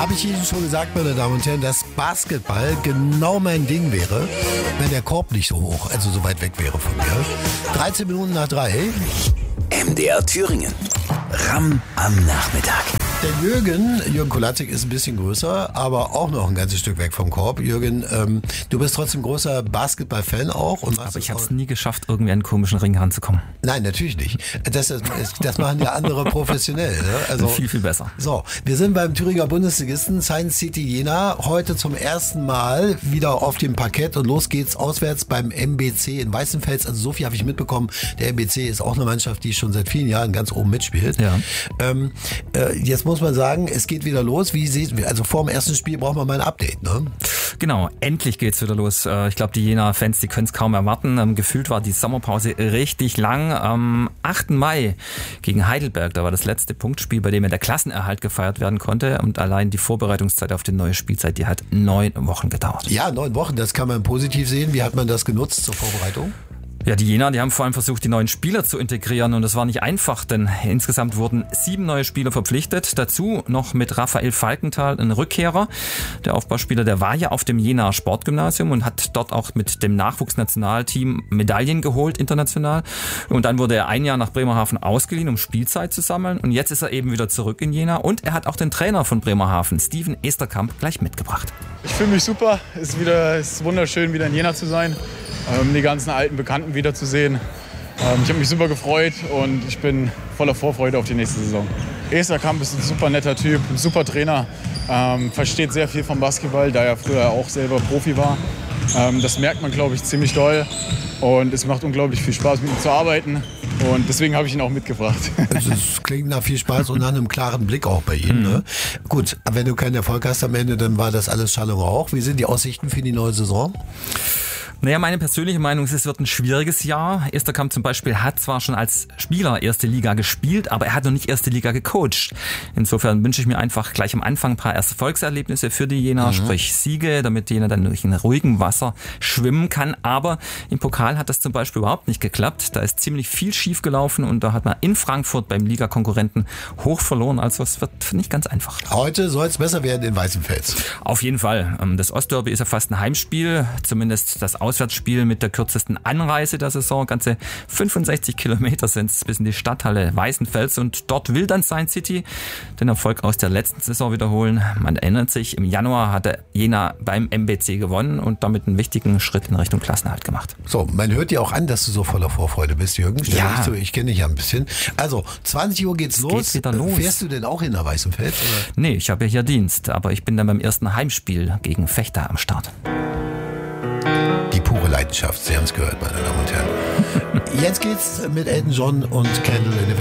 Habe ich Ihnen schon gesagt, meine Damen und Herren, dass Basketball genau mein Ding wäre, wenn der Korb nicht so hoch, also so weit weg wäre von mir. 13 Minuten nach 3. MDR Thüringen. Ramm am Nachmittag. Der Jürgen Kolatzig ist ein bisschen größer, aber auch noch ein ganzes Stück weg vom Korb. Jürgen, du bist trotzdem großer Basketball-Fan auch. Aber ich habe es nie geschafft, irgendwie an einen komischen Ring ranzukommen. Nein, natürlich nicht. Das machen ja andere professionell. Ne? Also, viel, viel besser. So, wir sind beim Thüringer Bundesligisten Science City Jena. Heute zum ersten Mal wieder auf dem Parkett und los geht's auswärts beim MBC in Weißenfels. Also so viel habe ich mitbekommen. Der MBC ist auch eine Mannschaft, die schon seit vielen Jahren ganz oben mitspielt. Ja. Jetzt muss man sagen, es geht wieder los. Also vor dem ersten Spiel brauchen wir mal ein Update, ne? Genau, endlich geht's wieder los. Ich glaube, die Jena-Fans, die können es kaum erwarten. Gefühlt war die Sommerpause richtig lang. Am 8. Mai gegen Heidelberg, da war das letzte Punktspiel, bei dem ja der Klassenerhalt gefeiert werden konnte. Und allein die Vorbereitungszeit auf die neue Spielzeit, die hat 9 Wochen gedauert. Ja, 9 Wochen, das kann man positiv sehen. Wie hat man das genutzt zur Vorbereitung? Ja, die Jena, die haben vor allem versucht, die neuen Spieler zu integrieren und das war nicht einfach, denn insgesamt wurden 7 neue Spieler verpflichtet. Dazu noch mit Raphael Falkenthal, ein Rückkehrer. Der Aufbauspieler, der war ja auf dem Jena Sportgymnasium und hat dort auch mit dem Nachwuchsnationalteam Medaillen geholt, international. Und dann wurde er ein Jahr nach Bremerhaven ausgeliehen, um Spielzeit zu sammeln. Und jetzt ist er eben wieder zurück in Jena und er hat auch den Trainer von Bremerhaven, Steven Esterkamp, gleich mitgebracht. Ich fühle mich super, ist wunderschön, wieder in Jena zu sein. Die ganzen alten Bekannten wiederzusehen. Ich habe mich super gefreut und ich bin voller Vorfreude auf die nächste Saison. Esterkamp ist ein super netter Typ, ein super Trainer, versteht sehr viel vom Basketball, da er früher auch selber Profi war. Das merkt man, glaube ich, ziemlich doll und es macht unglaublich viel Spaß, mit ihm zu arbeiten. Und deswegen habe ich ihn auch mitgebracht. Es klingt nach viel Spaß und nach einem klaren Blick auch bei Ihnen. Ne? Gut, wenn du keinen Erfolg hast am Ende, dann war das alles Schall und Rauch. Wie sind die Aussichten für die neue Saison? Naja, meine persönliche Meinung ist, es wird ein schwieriges Jahr. Esterkamp zum Beispiel hat zwar schon als Spieler erste Liga gespielt, aber er hat noch nicht erste Liga gecoacht. Insofern wünsche ich mir einfach gleich am Anfang ein paar Erfolgserlebnisse für die Jena, sprich Siege, damit Jena dann durch ein ruhigen Wasser schwimmen kann. Aber im Pokal hat das zum Beispiel überhaupt nicht geklappt. Da ist ziemlich viel schief gelaufen und da hat man in Frankfurt beim Ligakonkurrenten hoch verloren. Also es wird nicht ganz einfach. Heute soll es besser werden in Weißenfels. Auf jeden Fall. Das Ostderby ist ja fast ein Heimspiel, zumindest das Auswärtsspiel mit der kürzesten Anreise der Saison. Ganze 65 Kilometer sind es bis in die Stadthalle Weißenfels und dort will dann Science City den Erfolg aus der letzten Saison wiederholen. Man erinnert sich, im Januar hatte Jena beim MBC gewonnen und damit einen wichtigen Schritt in Richtung Klassenerhalt gemacht. So, man hört dir auch an, dass du so voller Vorfreude bist, Jürgen. Ja. Ich kenne dich ja ein bisschen. Also, 20 Uhr geht's los. Geht wieder los. Fährst du denn auch in der Weißenfels? Oder? Nee, ich habe ja hier Dienst, aber ich bin dann beim ersten Heimspiel gegen Vechta am Start. Die pure Leidenschaft, Sie haben es gehört, meine Damen und Herren. Jetzt geht's mit Elton John und Candle in the Wind.